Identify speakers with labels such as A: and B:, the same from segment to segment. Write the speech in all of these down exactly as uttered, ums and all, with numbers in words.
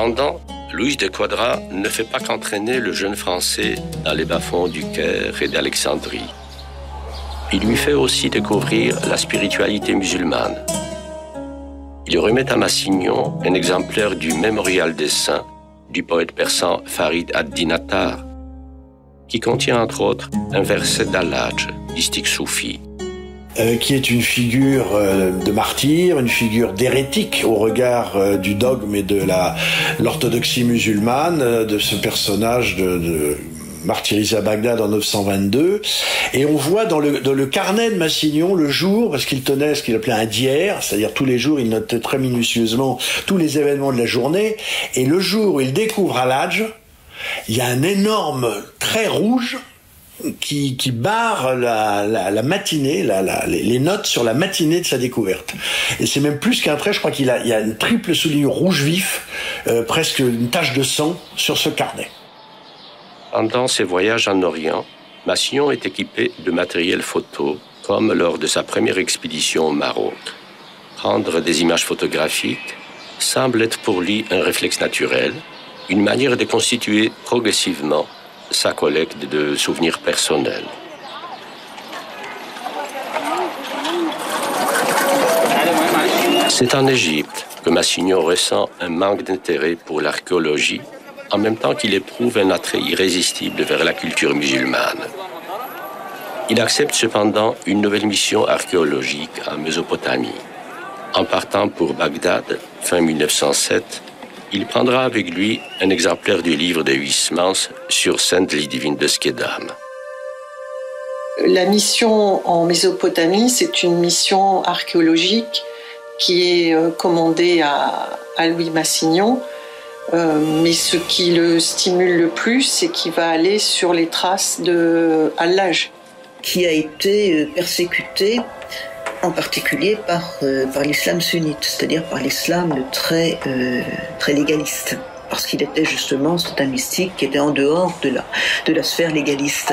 A: Cependant, Luis de Quadra ne fait pas qu'entraîner le jeune Français dans les bas-fonds du Caire et d'Alexandrie. Il lui fait aussi découvrir la spiritualité musulmane. Il remet à Massignon un exemplaire du Mémorial des Saints du poète persan Farid ad-Din Attar, qui contient entre autres un verset d'Al-Hajj, mystique soufi.
B: Euh, qui est une figure euh, de martyr, une figure d'hérétique au regard euh, du dogme et de la, l'orthodoxie musulmane, euh, de ce personnage de, de martyrisé à Bagdad en neuf cent vingt-deux. Et on voit dans le, dans le carnet de Massignon le jour, parce qu'il tenait ce qu'il appelait un diaire, c'est-à-dire tous les jours, il notait très minutieusement tous les événements de la journée. Et le jour où il découvre Al-Hajj, il y a un énorme trait rouge qui, qui barre la, la, la matinée, la, la, les notes sur la matinée de sa découverte. Et c'est même plus qu'un trait, je crois qu'il a, il y a une triple soulignure rouge vif, euh, presque une tache de sang sur ce carnet.
A: Pendant ses voyages en Orient, Massignon est équipé de matériel photo, comme lors de sa première expédition au Maroc. Prendre des images photographiques semble être pour lui un réflexe naturel, une manière de constituer progressivement sa collecte de souvenirs personnels. C'est en Égypte que Massignon ressent un manque d'intérêt pour l'archéologie, en même temps qu'il éprouve un attrait irrésistible vers la culture musulmane. Il accepte cependant une nouvelle mission archéologique en Mésopotamie. En partant pour Bagdad, fin mille neuf cent sept, il prendra avec lui un exemplaire du livre de Huysmans sur Sainte Lidivine de Skedam.
C: La mission en Mésopotamie, c'est une mission archéologique qui est commandée à, à Louis Massignon. Euh, mais ce qui le stimule le plus, c'est qu'il va aller sur les traces de Al-Hajj,
D: qui a été persécuté en particulier par, euh, par l'islam sunnite, c'est-à-dire par l'islam très, euh, très légaliste, parce qu'il était justement, c'est un mystique qui était en dehors de la, de la sphère légaliste.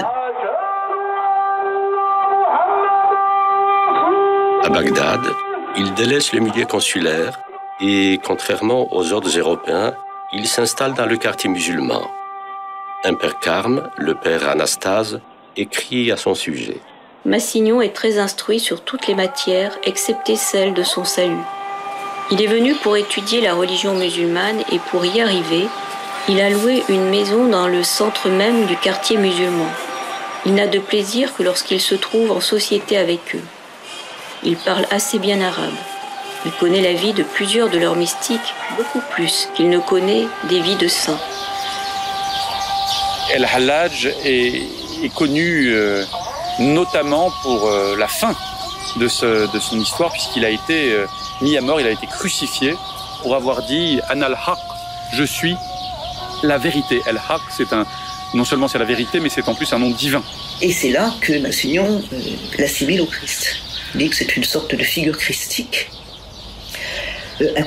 A: À Bagdad, il délaisse le milieu consulaire et, contrairement aux autres Européens, il s'installe dans le quartier musulman. Un père Carme, le père Anastase, écrit à son sujet.
E: Massignon est très instruit sur toutes les matières, excepté celle de son salut. Il est venu pour étudier la religion musulmane et pour y arriver, il a loué une maison dans le centre même du quartier musulman. Il n'a de plaisir que lorsqu'il se trouve en société avec eux. Il parle assez bien arabe. Il connaît la vie de plusieurs de leurs mystiques, beaucoup plus qu'il ne connaît des vies de saints.
F: El-Hallaj est, est connu euh, notamment pour euh, la fin de, ce, de son histoire, puisqu'il a été euh, mis à mort, il a été crucifié pour avoir dit « Ana al-Haq », je suis la vérité. El-Haq, c'est un, non seulement c'est la vérité, mais c'est en plus un nom divin.
D: Et c'est là que Massignon euh, l'assimile au Christ. Il dit que c'est une sorte de figure christique. Euh,